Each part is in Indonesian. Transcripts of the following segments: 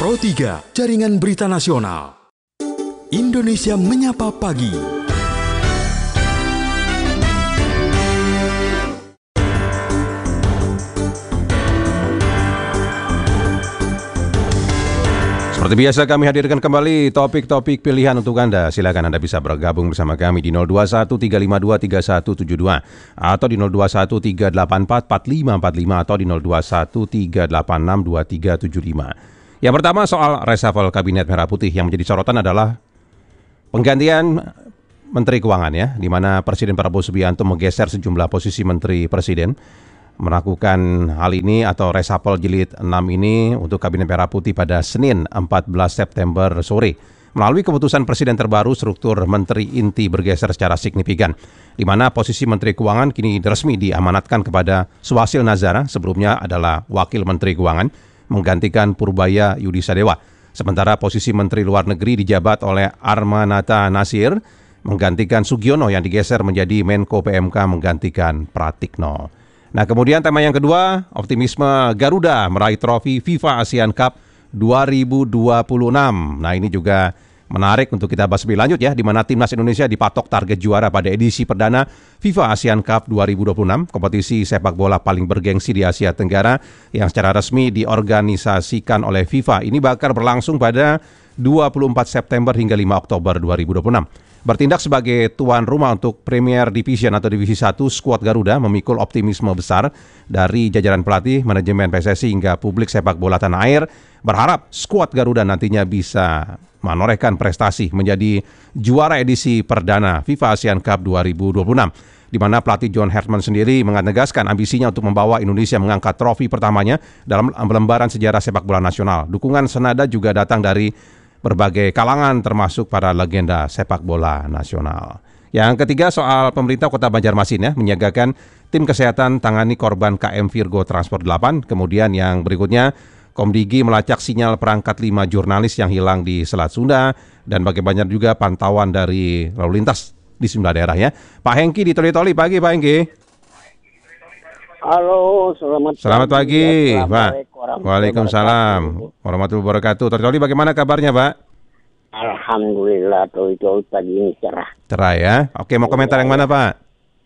Pro 3, Jaringan Berita Nasional. Indonesia Menyapa Pagi. Seperti biasa kami hadirkan kembali topik-topik pilihan untuk Anda. Silakan Anda bisa bergabung bersama kami di 0213523172 atau di 0213844545 atau di 0213862375. Yang pertama soal reshuffle Kabinet Merah Putih yang menjadi sorotan adalah penggantian Menteri Keuangan ya, di mana Presiden Prabowo Subianto menggeser sejumlah posisi Menteri Presiden. Melakukan hal ini atau reshuffle jilid 6 ini untuk Kabinet Merah Putih pada Senin 14 September sore. Melalui keputusan Presiden terbaru, struktur Menteri inti bergeser secara signifikan, di mana posisi Menteri Keuangan kini resmi diamanatkan kepada Suhasil Nazara, sebelumnya adalah Wakil Menteri Keuangan, menggantikan Purbaya Yudisadewa. Sementara posisi Menteri Luar Negeri dijabat oleh Armanata Nasir, menggantikan Sugiono yang digeser menjadi Menko PMK menggantikan Pratikno. Nah, kemudian tema yang kedua, optimisme Garuda meraih trofi FIFA ASEAN Cup 2026. Nah, ini juga menarik untuk kita bahas lebih lanjut ya, di mana Timnas Indonesia dipatok target juara pada edisi perdana FIFA ASEAN Cup 2026, kompetisi sepak bola paling bergengsi di Asia Tenggara yang secara resmi diorganisasikan oleh FIFA. Ini bakal berlangsung pada 24 September hingga 5 Oktober 2026. Bertindak sebagai tuan rumah untuk Premier Division atau Divisi 1, skuad Garuda memikul optimisme besar dari jajaran pelatih, manajemen PSSI hingga publik sepak bola tanah air, berharap skuad Garuda nantinya bisa menorehkan prestasi menjadi juara edisi perdana FIFA ASEAN Cup 2026. Di mana pelatih John Herman sendiri menegaskan ambisinya untuk membawa Indonesia mengangkat trofi pertamanya dalam lembaran sejarah sepak bola nasional. Dukungan senada juga datang dari berbagai kalangan termasuk para legenda sepak bola nasional. Yang ketiga soal pemerintah Kota Banjarmasin ya, menyiagakan tim kesehatan tangani korban KM Virgo Transport 8. Kemudian yang berikutnya, Komdigi melacak sinyal perangkat 5 jurnalis yang hilang di Selat Sunda dan bagaimana juga pantauan dari lalu lintas di sejumlah daerah ya. Pak Hengki di Toli-Toli, pagi Pak Hengki. Halo, selamat pagi, Pak. Waalaikumsalam warahmatullahi wabarakatuh. Toli-Toli bagaimana kabarnya, Pak? Alhamdulillah, Toli-Toli pagi ini cerah. Cerah ya. Oke, mau komentar yang mana, Pak?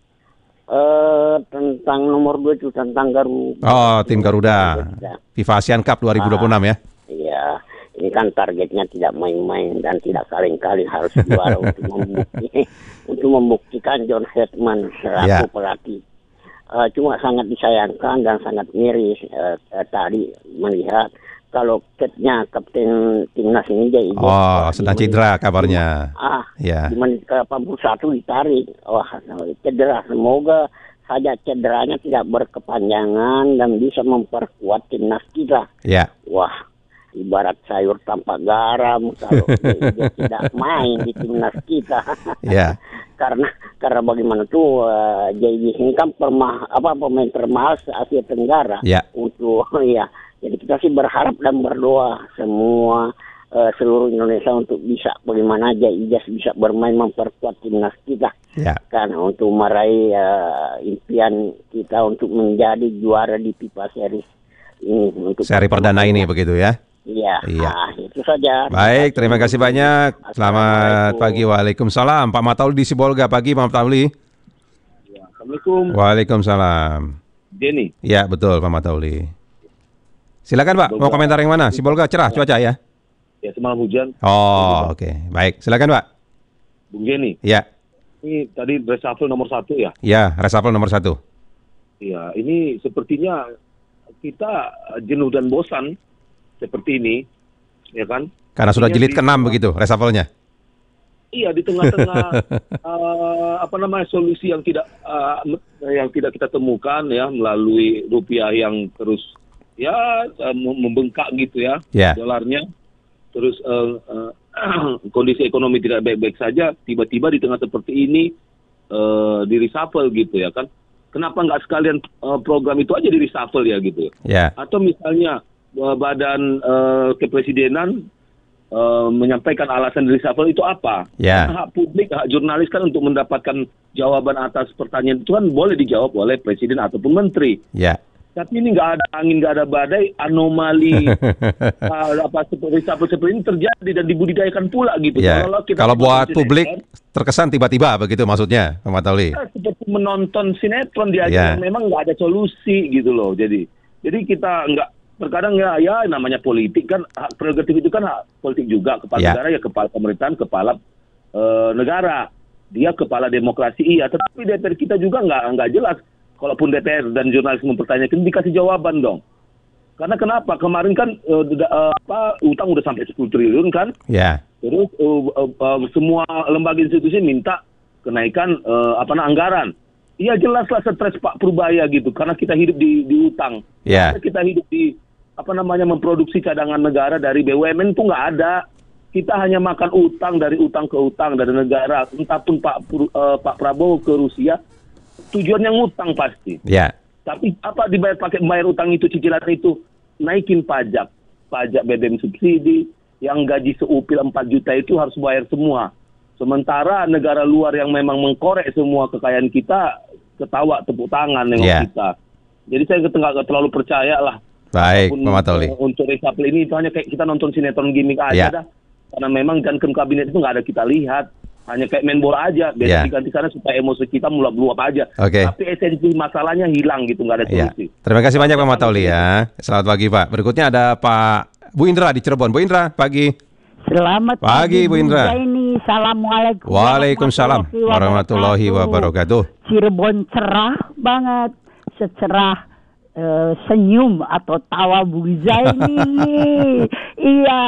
Tentang nomor 2 itu, tentang Garuda. Oh, tim Garuda. FIFA ASEAN Cup 2026 ya? Iya, ini kan targetnya tidak main-main dan tidak kaleng-kaleng, harus juara untuk membuktikan John Hetman selaku pelatih. Cuma sangat disayangkan dan sangat miris tadi melihat kalau kapten timnas ini jadi sedang cedera kabarnya. Di menit ke-81 ditarik. Cedera. Semoga saja cederanya tidak berkepanjangan dan bisa memperkuat timnas kita. Ya. Wah, ibarat sayur tanpa garam kalau dia tidak main di timnas kita. Ya. Karena bagaimana tuh JJ ini kan pemain termahal Asia Tenggara. Ya. Jadi kita sih berharap dan berdoa semua seluruh Indonesia untuk bisa bagaimana JJ bisa bermain memperkuat timnas kita. Ya. Karena untuk meraih impian kita untuk menjadi juara di FIFA Series ini untuk seri perdana ini begitu ya. Iya. Itu saja. Baik, terima kasih banyak. Selamat pagi. Waalaikumsalam. Pak Matauli di Sibolga. Pagi, Pak Matauli. Assalamualaikum. Waalaikumsalam. Denny. Ya, betul Pak Matauli. Silakan Pak, mau komentar yang mana? Sibolga cerah cuaca ya? Ya, semalam hujan. Oh, oke. Baik, silakan Pak. Bung Denny. Ya. Ini tadi reshuffle nomor 1 ya? Ya, reshuffle nomor 1. Ya, ini sepertinya kita jenuh dan bosan seperti ini, ya kan? Karena sudah jilid ke-6 begitu, reshuffle-nya. Iya, di tengah-tengah solusi yang tidak kita temukan ya, melalui rupiah yang terus membengkak gitu ya, dolarnya. Terus kondisi ekonomi tidak baik-baik saja, tiba-tiba di tengah seperti ini di reshuffle gitu ya kan. Kenapa nggak sekalian program itu aja di reshuffle ya gitu? Yeah. Atau misalnya badan kepresidenan menyampaikan alasan reshuffle itu apa? Yeah. Hak publik, hak jurnalis kan untuk mendapatkan jawaban atas pertanyaan itu kan boleh dijawab oleh presiden ataupun menteri. Yeah. Tapi ini nggak ada angin, nggak ada badai, anomali seperti ini terjadi dan dibudidayakan pula gitu. Ya. Kalau buat publik terkesan tiba-tiba begitu maksudnya, Pak Matauli. Seperti menonton sinetron dia memang nggak ada solusi gitu loh. Jadi kita nggak, terkadang ya namanya politik kan, hak prerogatif itu kan hak politik juga. Kepala negara ya kepala pemerintahan, kepala negara. Dia kepala demokrasi tetapi DPR kita juga nggak jelas. Kalaupun DPR dan jurnalis mempertanyakan, dikasih jawaban dong. Karena kenapa? Kemarin kan utang udah sampai 10 triliun kan? Ya. Terus semua lembaga institusi minta kenaikan anggaran. Iya jelaslah stres Pak Purbaya gitu, karena kita hidup di utang. Ya. Kita hidup di memproduksi cadangan negara dari BUMN itu nggak ada. Kita hanya makan utang dari utang ke utang dari negara. Entahpun Pak Prabowo ke Rusia, tujuannya ngutang pasti. Ya. Tapi bayar utang itu, cicilan itu, naikin pajak BBM subsidi, yang gaji seupil 4 juta itu harus bayar semua. Sementara negara luar yang memang mengkorek semua kekayaan kita, ketawa tepuk tangan nengok kita. Jadi saya nggak terlalu percaya lah. Baik, Pak Matauli. Untuk reshuffle ini itu hanya kayak kita nonton sinetron gimmick aja dah. Karena memang jangan kabinet itu nggak ada kita lihat. Hanya kayak main bola aja, biasa diganti sana supaya emosi kita meluap-luap aja. Tapi esensi masalahnya hilang gitu, nggak ada solusi. Terima kasih banyak Pak Matauli ya. Selamat pagi Pak. Berikutnya ada Pak Bu Indra di Cirebon. Bu Indra, pagi. Selamat pagi Bu Indra. Ini Assalamualaikum. Waalaikumsalam warahmatullahi wabarakatuh. Cirebon cerah banget, secerah senyum atau tawa Bung Zaini. Iya,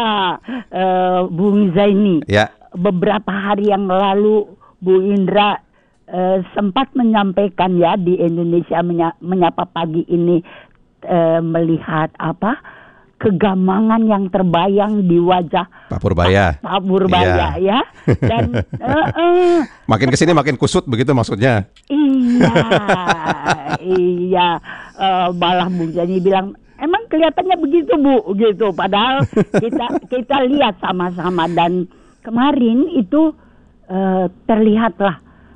Bung Zaini. Ya. Beberapa hari yang lalu Bu Indra sempat menyampaikan ya di Indonesia Menyapa Pagi ini melihat kegamangan yang terbayang di wajah Pak Purbaya. Pak Purbaya ya. Dan makin kesini makin kusut begitu maksudnya. Iya. Malah Bung Zaini bilang, emang kelihatannya begitu Bu, gitu. Padahal kita lihat sama-sama, dan kemarin itu terlihatlah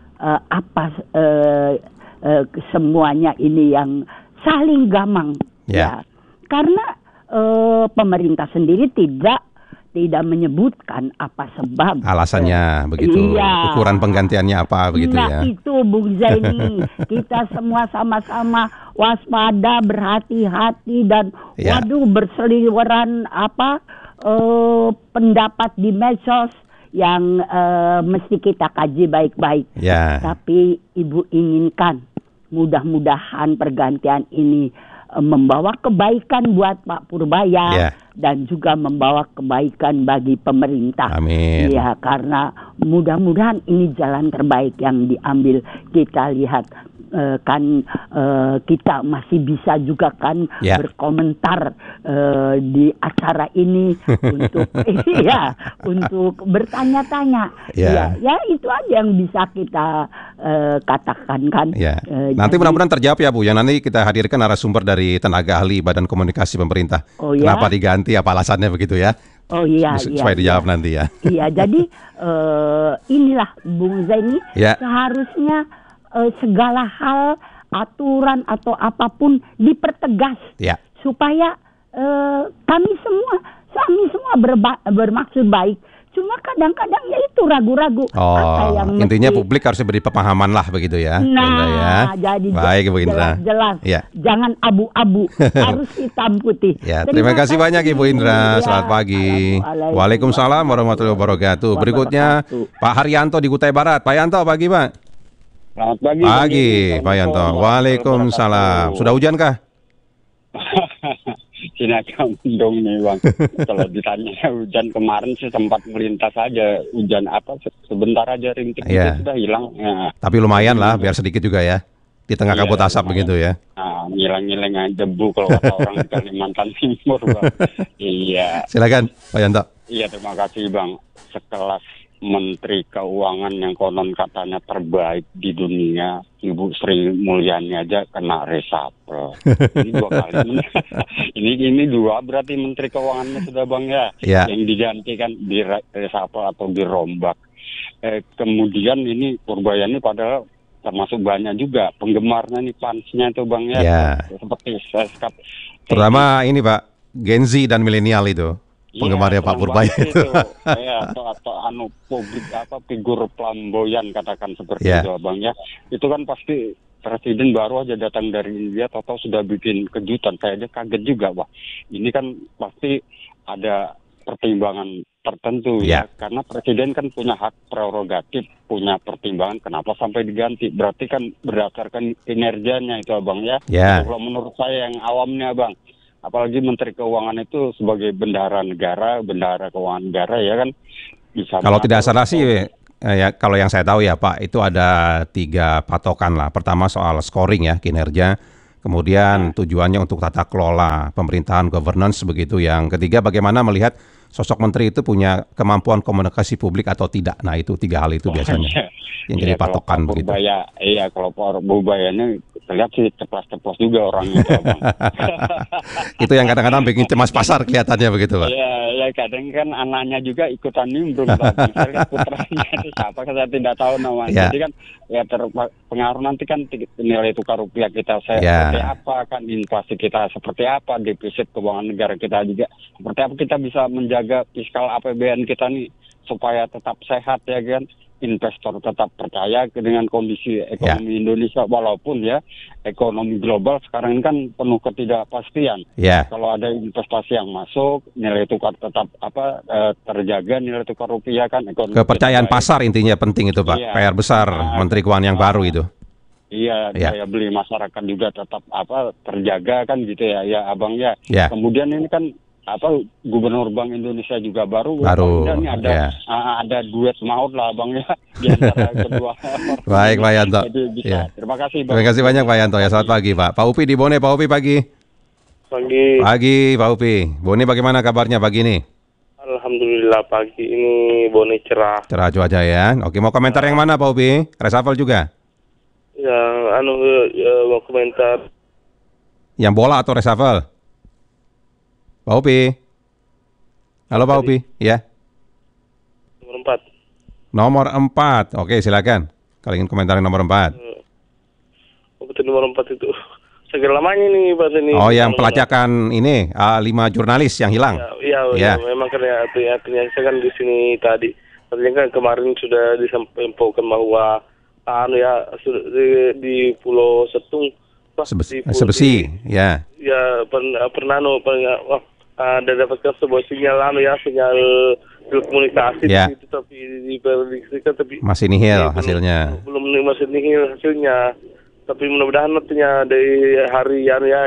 semuanya ini yang saling gamang. Ya. Karena pemerintah sendiri tidak menyebutkan apa sebab alasannya begitu. Ukuran penggantiannya apa begitu ya. Nah itu Bung Zaini, kita semua sama-sama waspada, berhati-hati, dan berseliweran pendapat di medsos yang mesti kita kaji baik-baik. Tapi Ibu inginkan mudah-mudahan pergantian ini membawa kebaikan buat Pak Purbaya dan juga membawa kebaikan bagi pemerintah. Amin. Ya, karena mudah-mudahan ini jalan terbaik yang diambil. Kita lihat kita masih bisa juga kan berkomentar di acara ini untuk untuk bertanya-tanya. Ya itu aja yang bisa kita katakan kan. Nanti mudah-mudahan terjawab ya Bu. Yang nanti kita hadirkan narasumber dari tenaga ahli Badan Komunikasi Pemerintah. Kenapa diganti, apa alasannya begitu ya? Supaya dijawab nanti ya. Iya, jadi inilah Bung Zaini, seharusnya segala hal, aturan atau apapun dipertegas supaya kami semua bermaksud baik. Cuma kadang-kadang ya itu ragu-ragu. Intinya publik harus beri pemahaman lah begitu ya. Nah, jadi baik Bu Indra. Jelas. Jangan abu-abu, harus hitam putih. Terima kasih banyak Ibu Indra. Selamat pagi. Waalaikumsalam warahmatullahi wabarakatuh. Berikutnya Pak Haryanto di Kutai Barat. Pak Yanto, pagi Pak. Selamat pagi. Pagi Pak Yanto. Waalaikumsalam. Sudah hujan kah? Sini agak mendung nih Bang. Kalau ditanya hujan kemarin sih sempat melintas aja. Hujan sebentar aja rintik itu sudah hilang. Tapi lumayan lah, biar sedikit juga ya. Di tengah kabut asap begitu ya. Ngilang-ngilang debu kalau kata orang di Kalimantan Timur Bang. Iya. Silakan Pak Yanto. Iya, terima kasih Bang. Sekelas Menteri Keuangan yang konon katanya terbaik di dunia, Ibu Sri Mulyani aja kena reshuffle. Ini 2 kali. ini 2 berarti Menteri Keuangannya sudah Bang ya. Yang digantikan di reshuffle atau dirombak. Kemudian ini Purbaya ini padahal termasuk banyak juga penggemarnya nih fansnya itu Bang ya. Ya. Seperti SK. Terutama ini Pak, Gen Z dan milenial itu. Penggemarnya Pak Purbaya itu. Ya, atau publik figur flamboyan katakan seperti itu Bang ya. Itu kan pasti presiden baru aja datang dari India, tahu sudah bikin kejutan. Saya aja kaget juga, Wah. Ini kan pasti ada pertimbangan tertentu ya. Karena presiden kan punya hak prerogatif, punya pertimbangan kenapa sampai diganti. Berarti kan berdasarkan kinerjanya itu Abang ya. Kalau menurut saya yang awamnya Bang, apalagi Menteri Keuangan itu sebagai bendahara negara, bendahara keuangan negara ya kan bisa. Kalau tidak salah sih ya, kalau yang saya tahu ya Pak, itu ada 3 patokan lah. Pertama soal scoring ya, kinerja. Kemudian tujuannya untuk tata kelola pemerintahan, governance begitu. Yang ketiga bagaimana melihat sosok menteri itu punya kemampuan komunikasi publik atau tidak. Nah itu 3 hal itu biasanya yang jadi patokan begitu. Iya, kalau Pak Purbaya-nya terlihat sih ceplas-ceplos juga orangnya. Itu yang kadang-kadang bikin cemas pasar kelihatannya begitu Pak. Iya, kadang kan anaknya juga ikutan nimbrung. Saya lihat putranya itu siapa, saya tidak tahu namanya. Jadi kan ya terpengaruh nanti kan nilai tukar rupiah kita seperti apa, kan inflasi kita seperti apa, defisit keuangan negara kita juga seperti apa, kita bisa menjaga fiskal APBN kita nih supaya tetap sehat ya kan, investor tetap percaya dengan kondisi ekonomi Indonesia, walaupun ya ekonomi global sekarang ini kan penuh ketidakpastian. Kalau ada investasi yang masuk, nilai tukar tetap terjaga, nilai tukar rupiah kan, ekonomi kepercayaan pasar intinya penting itu Pak. PR besar Menteri Keuangan yang baru itu. Daya beli masyarakat juga tetap terjaga kan gitu ya Abang ya. Kemudian ini kan Gubernur Bank Indonesia juga baru. Ini ada duet maut lah Bang ya di antara kedua. Baik Pak Yanto. Terima kasih Bang. Terima kasih banyak Pak Yanto ya. Selamat pagi Pak. Pak Upi di Bone. Pak Upi pagi. Pagi Pak Upi. Bone bagaimana kabarnya pagi ini? Alhamdulillah pagi ini Bone cerah. Cerah cuaca ya. Oke, mau komentar yang mana Pak Upi? Reshuffle juga? Mau komentar. Yang bola atau reshuffle? Pak Upi. Halo Pak Upi, ya. Nomor 4. Oke, silakan. Kalau ingin komentar nomor 4. Betul, nomor 4 itu. Segera lamanya nih Pak ini. Oh, yang pelacakan ini 5 jurnalis yang hilang. Iya. Memang karena artinya saya kan di sini tadi. Artinya kan kemarin sudah disampaikan bahwa di Pulau Setung Sebesi, ya. Ya pernah ada dapatkan sebuah sinyal telekomunikasi itu, tapi diprediksikan tapi masih nihil hasilnya. Masih nihil hasilnya. Tapi mudah-mudahan nantinya di hari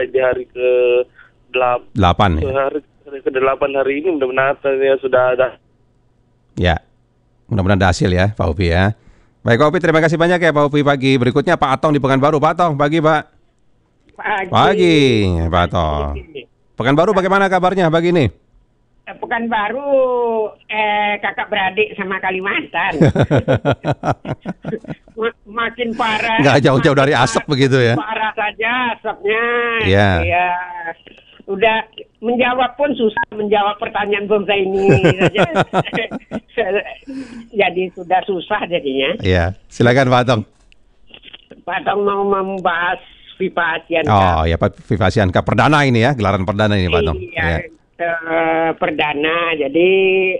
ke-8 hari ke-8 hari ini mudah-mudahan sudah ada. Ya. Mudah-mudahan ada hasil ya Pak Upi ya. Baik Pak Upi, terima kasih banyak ya Pak Upi pagi. Berikutnya Pak Atong di Pekanbaru. Pak Atong, pagi Pak. Pagi Pak Atong. Pekanbaru bagaimana kabarnya pagi ini? Pekanbaru kakak beradik sama Kalimantan. Makin parah. Nggak jauh-jauh dari asap begitu ya? Parah saja asapnya. Iya. Udah menjawab pun susah menjawab pertanyaan bangsa ini saja. Jadi sudah susah jadinya. Iya. Silakan Pak Atong. Pak Atong mau membahas FIFA Asian Cup. Oh ya Pak, FIFA Asian Cup perdana ini ya, gelaran perdana ini Pak Atong. Iya. Perdana. Jadi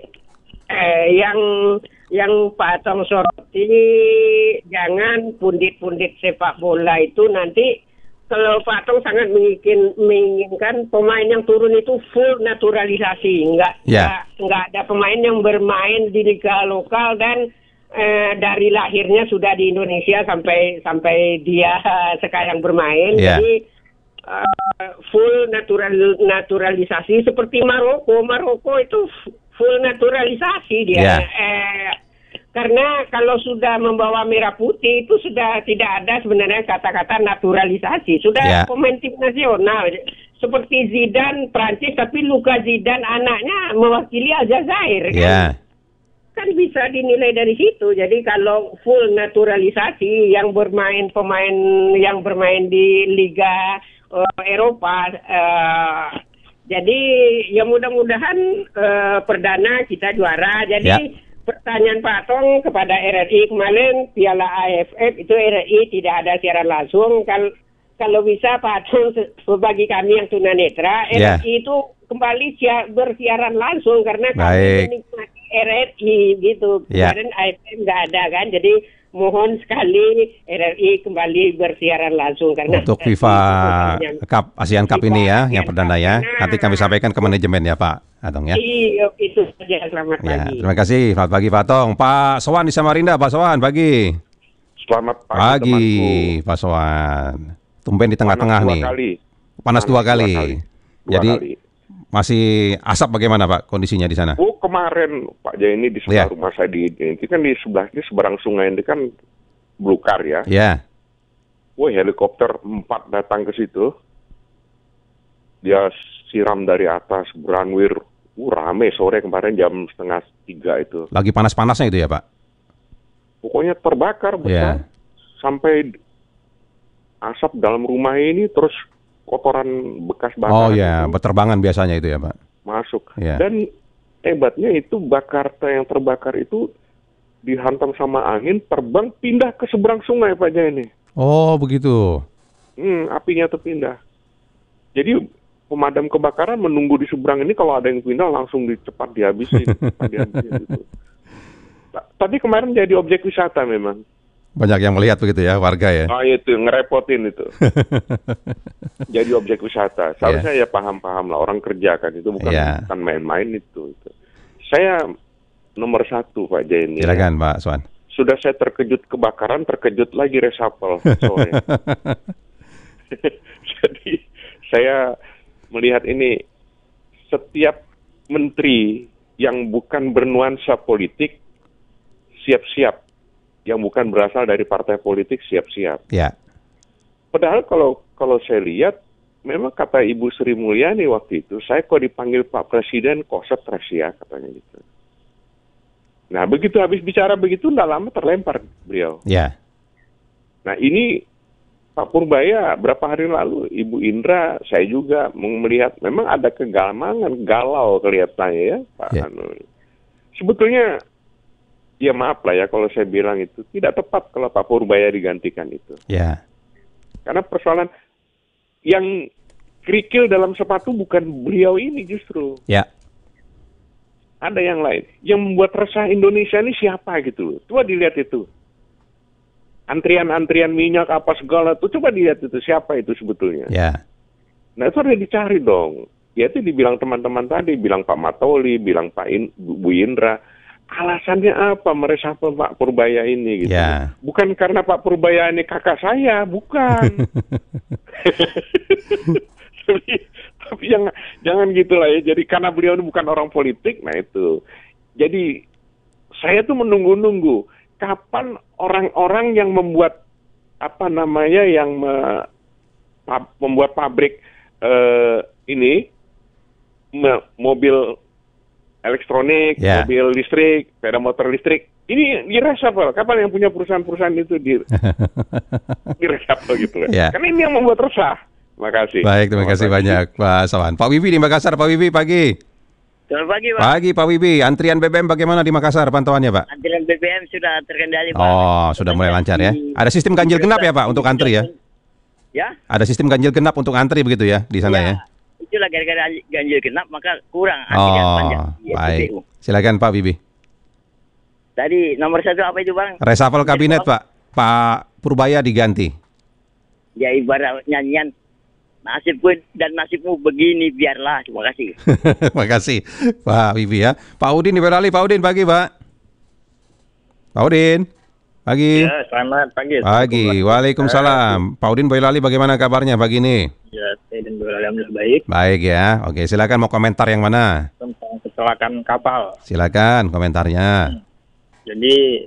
yang Pak Atong soroti, jangan pundit-pundit sepak bola itu nanti. Kalau Pak Atong sangat menginginkan pemain yang turun itu full naturalisasi, nggak ada pemain yang bermain di liga lokal dan dari lahirnya sudah di Indonesia sampai dia sekarang bermain. Jadi full naturalisasi seperti Maroko itu full naturalisasi dia. Karena kalau sudah membawa merah putih itu sudah tidak ada sebenarnya kata-kata naturalisasi. Sudah pemain tim nasional. Seperti Zidane Prancis, tapi Luka Zidane anaknya mewakili Aljazair. Kan bisa dinilai dari situ. Jadi kalau full naturalisasi yang pemain yang bermain di Liga Eropa, jadi ya mudah-mudahan perdana kita juara. Jadi pertanyaan Pak Tong kepada RRI kemarin Piala AFF itu RRI tidak ada siaran langsung. Kalau bisa Pak Tong bagi kami yang tunanetra, RRI itu kembali bersiaran langsung karena kami menikmati RRI gitu. Kemarin AFF nggak ada kan, jadi mohon sekali RRI kembali bersiaran langsung karena untuk FIFA Cup ASEAN Cup ini ya, yang perdana ya. Nanti kami sampaikan ke manajemen ya Pak Atong ya. Iya, itu saja. Selamat pagi. Terima kasih. Selamat pagi Pak Atong. Pak Sowan di Samarinda, Pak Sowan pagi. Selamat pagi temanku. Pak Sowan. Tumben di tengah-tengah nih. Panas dua kali. Jadi masih asap bagaimana Pak kondisinya di sana? Oh kemarin Pak Jaya ini di sebelah rumah saya di ini kan di sebelah ini seberang sungai ini kan belukar ya. Iya. Wah helikopter 4 datang ke situ. Dia siram dari atas beranwir. Rame sore kemarin jam 2:30 itu. Lagi panas-panasnya itu ya Pak? Pokoknya terbakar besar. Sampai asap dalam rumah ini terus kotoran bekas bakar. Oh ya, berterbangan biasanya itu ya Pak? Masuk. Dan hebatnya itu yang terbakar itu dihantam sama angin, terbang pindah ke seberang sungai Pak Jaya ini. Oh begitu. Apinya tuh pindah. Jadi pemadam kebakaran menunggu di seberang ini, kalau ada yang pindah langsung cepat dihabisin. Gitu. Tadi kemarin jadi objek wisata memang. Banyak yang melihat begitu ya, warga ya? Oh itu, ngerepotin itu. Jadi objek wisata. Seharusnya ya paham-paham lah, orang kerja kan, itu bukan main-main itu. Saya nomor 1 Pak Jaya ini. Silakan Pak Sowan. Sudah saya terkejut kebakaran, terkejut lagi reshuffle sore. Jadi saya melihat ini, setiap menteri yang bukan bernuansa politik, siap-siap. Yang bukan berasal dari partai politik, siap-siap. Ya. Padahal kalau saya lihat, memang kata Ibu Sri Mulyani waktu itu, saya kok dipanggil Pak Presiden, kok stres ya, katanya gitu. Nah, begitu habis bicara begitu, tidak lama terlempar beliau. Ya. Nah, ini Pak Purbaya berapa hari lalu, Ibu Indra, saya juga melihat memang ada kegamangan, galau kelihatannya ya, Pak Anu. Sebetulnya, ya maaf lah ya kalau saya bilang itu tidak tepat kalau Pak Purbaya digantikan itu. Ya. Karena persoalan yang kerikil dalam sepatu bukan beliau ini justru. Ya. Ada yang lain. Yang membuat resah Indonesia ini siapa gitu. Coba dilihat itu. Antrian-antrian minyak apa segala itu, coba dilihat itu siapa itu sebetulnya. Ya. Nah itu harus dicari dong. Ya itu dibilang teman-teman tadi, bilang Pak Matoli, bilang Bu Indra. Alasannya apa mereshuffle Pak Purbaya ini gitu. Ya. Bukan karena Pak Purbaya ini kakak saya, bukan. Tapi jangan gitulah ya. Jadi karena beliau ini bukan orang politik, nah itu. Jadi saya tuh menunggu-nunggu kapan orang-orang yang membuat membuat pabrik ini mobil elektronik, mobil listrik, sepeda motor listrik. Ini di-reshuffle. Kapan yang punya perusahaan-perusahaan itu di-reshuffle gitu kan. Karena ini yang membuat resah. Terima kasih. Baik, terima kasih banyak Pak Sowan. Pak Wibi di Makassar. Pak Wibi, pagi. Selamat pagi, Pak. Pagi, Pak Wibi. Antrian BBM bagaimana di Makassar pantauannya, Pak? Antrian BBM sudah terkendali, Pak. Oh, sudah mulai lancar ya. Ada sistem ganjil genap ya, Pak, untuk antri ya? Ya. Ada sistem ganjil genap untuk antri begitu ya di sana ya? Itulah gara-gara ganjil genap maka kurang antrian panjang. Baik. Silakan Pak Bibi. Tadi nomor 1 apa itu Bang? Reshuffle kabinet Pak. Pak Purbaya diganti. Ya ibarat nyanyian nasibku dan nasibmu begini biarlah. Terima kasih. Terima kasih Pak Bibi ya. Pak Udin di Boyolali. Pak Udin pagi Pak. Pak Udin. Pagi. Ya, selamat pagi. Pagi. Waalaikumsalam. Pak Udin Boyolali bagaimana kabarnya pagi ini? Ya, saya dan Boyolali alhamdulillah baik. Baik ya. Oke, silakan mau komentar yang mana? Tentang kecelakaan kapal. Silakan komentarnya. Jadi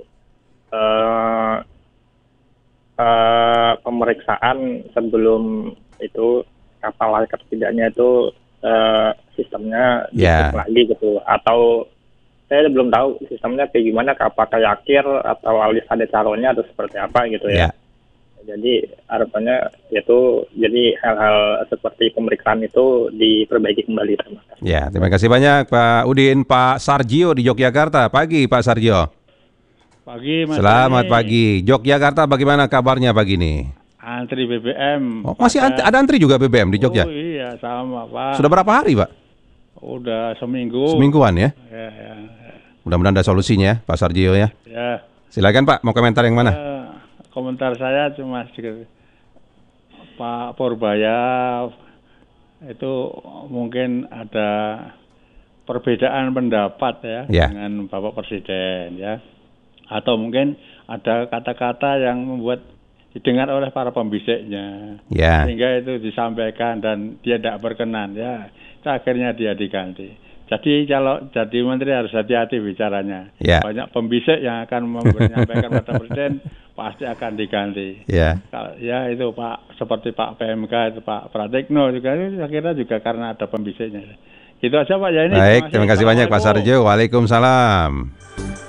pemeriksaan sebelum itu kapal layak tidaknya itu sistemnya dicek lagi gitu, atau saya belum tahu sistemnya kayak gimana, apakah yakir atau alis ada calonnya atau seperti apa gitu ya. Jadi harapannya itu jadi hal-hal seperti pemeriksaan itu diperbaiki kembali. Ya, terima kasih banyak Pak Udin. Pak Sarjio di Yogyakarta. Pagi Pak Sarjio. Pagi Mas. Selamat pagi. Yogyakarta bagaimana kabarnya pagi ini? Antri BBM. Oh, masih ada antri juga BBM di Jogja? Oh iya sama Pak. Sudah berapa hari Pak? Udah seminggu. Semingguan ya? Ya. Mudah-mudahan ada solusinya Pak Sarjio ya. Ya. Silakan Pak, mau komentar yang mana? Komentar saya cuma sedikit. Pak Purbaya itu mungkin ada perbedaan pendapat ya dengan Bapak Presiden ya. Atau mungkin ada kata-kata yang membuat didengar oleh para pembisiknya, sehingga itu disampaikan dan dia tidak berkenan ya, akhirnya dia diganti. Jadi kalau jadi menteri harus hati-hati bicaranya. Banyak pembisik yang akan menyampaikan pada presiden pasti akan diganti. Ya itu Pak, seperti Pak PMK itu Pak Pratikno juga, saya kira juga karena ada pembisiknya. Itu aja Pak ya ini. Baik, terima kasih banyak Pak Sarjo. Waalaikumsalam.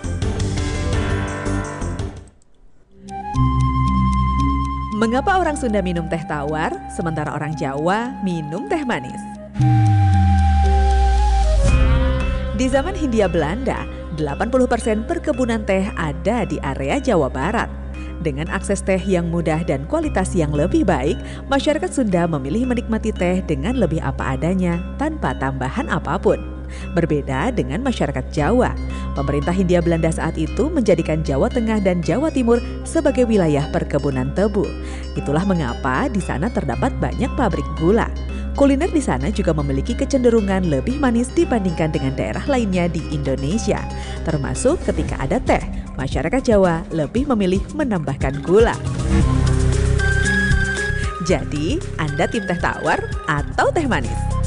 Mengapa orang Sunda minum teh tawar, sementara orang Jawa minum teh manis? Di zaman Hindia Belanda, 80% perkebunan teh ada di area Jawa Barat. Dengan akses teh yang mudah dan kualitas yang lebih baik, masyarakat Sunda memilih menikmati teh dengan lebih apa adanya, tanpa tambahan apapun. Berbeda dengan masyarakat Jawa, pemerintah Hindia Belanda saat itu menjadikan Jawa Tengah dan Jawa Timur sebagai wilayah perkebunan tebu. Itulah mengapa di sana terdapat banyak pabrik gula. Kuliner di sana juga memiliki kecenderungan lebih manis dibandingkan dengan daerah lainnya di Indonesia. Termasuk ketika ada teh, masyarakat Jawa lebih memilih menambahkan gula. Jadi, Anda tim teh tawar atau teh manis?